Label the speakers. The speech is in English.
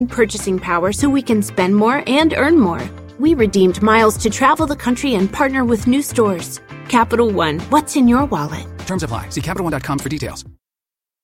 Speaker 1: purchasing power so we can spend more and earn more. We redeemed miles to travel the country and partner with new stores. Capital One, what's in your wallet?
Speaker 2: Terms apply. See CapitalOne.com for details.